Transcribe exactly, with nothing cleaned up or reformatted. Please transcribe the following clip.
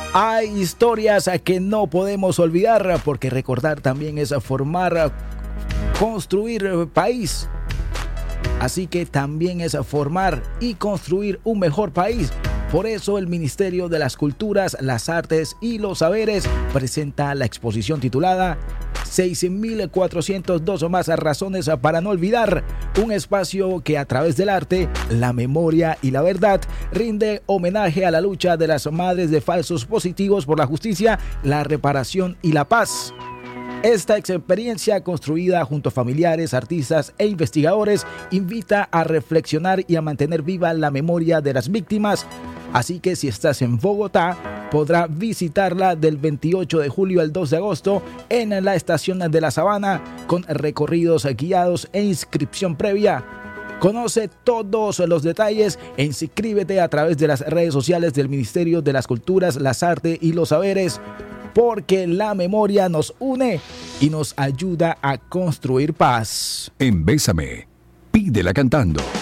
Hay historias que no podemos olvidar, porque recordar también es formar, construir país. Así que también es formar y construir un mejor país. Por eso el Ministerio de las Culturas, las Artes y los Saberes presenta la exposición titulada seis mil cuatrocientas dos más razones para no olvidar, un espacio que a través del arte, la memoria y la verdad rinde homenaje a la lucha de las madres de falsos positivos por la justicia, la reparación y la paz. Esta experiencia, construida junto a familiares, artistas e investigadores, invita a reflexionar y a mantener viva la memoria de las víctimas. Así que si estás en Bogotá, podrá visitarla del veintiocho de julio al dos de agosto en la estación de La Sabana, con recorridos guiados e inscripción previa. Conoce todos los detalles e inscríbete a través de las redes sociales del Ministerio de las Culturas, las Artes y los Saberes, porque la memoria nos une y nos ayuda a construir paz. En Bésame, pídela cantando.